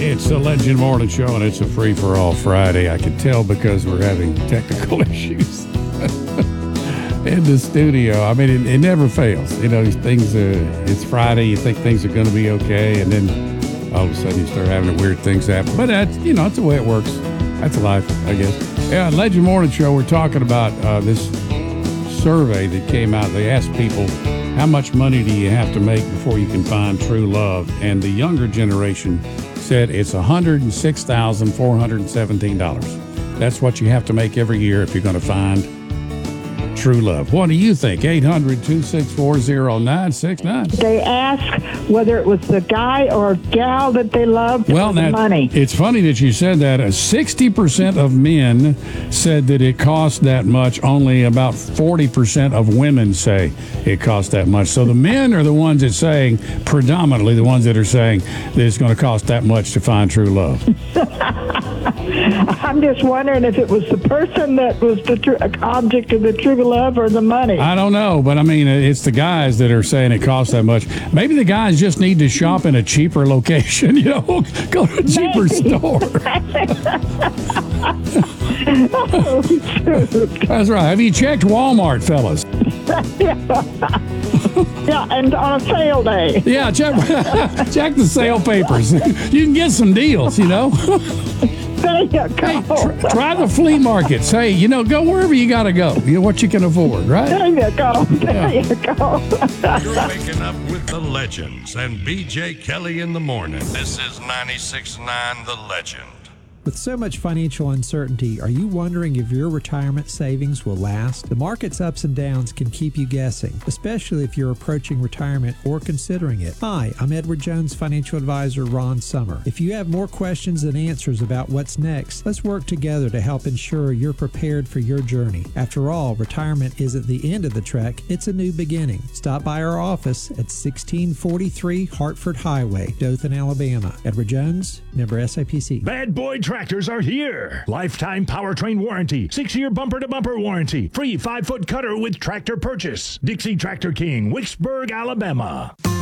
It's the Legend Morning Show, and it's a free-for-all Friday. I can tell because we're having technical issues in the studio. I mean, it never fails. You know, these things, it's Friday, you think things are going to be okay, and then all of a sudden you start having weird things happen. But that's, you know, it's the way it works. That's life, I guess. Yeah, Legend Morning Show, we're talking about this survey that came out. They asked people, how much money do you have to make before you can find true love? And the younger generation said it's $106,417. That's what you have to make every year if you're going to find true love. What do you think? 800-264-0969. They asked whether it was the guy or gal that they loved or the money. It's funny that you said that. 60% of men said that it cost that much. Only about 40% of women say it cost that much. So the men are the ones that saying, predominantly the ones that are saying that it's going to cost that much to find true love. I'm just wondering if it was the person that was the object of the true love or the money. I don't know, but I mean, it's the guys that are saying it costs that much. Maybe the guys just need to shop in a cheaper location, you know, go to a cheaper store. That's right. Have you checked Walmart, fellas? Yeah, and on a sale day. Yeah, check the sale papers. You can get some deals, you know. There you go. Hey, try the flea markets. Hey, you know, go wherever you got to go. You know, what you can afford, right? There you go. There you go. You're waking up with the legends and BJ Kelly in the morning. This is 96.9 The Legend. With so much financial uncertainty, are you wondering if your retirement savings will last? The market's ups and downs can keep you guessing, especially if you're approaching retirement or considering it. Hi, I'm Edward Jones financial advisor Ron Summer. If you have more questions than answers about what's next, let's work together to help ensure you're prepared for your journey. After all, retirement isn't the end of the trek, it's a new beginning. Stop by our office at 1643 Hartford Highway, Dothan, Alabama. Edward Jones, member SIPC. Bad Boy Tractors are here. Lifetime powertrain warranty, 6-year bumper-to-bumper warranty, free 5-foot cutter with tractor purchase. Dixie Tractor King, Wicksburg, Alabama.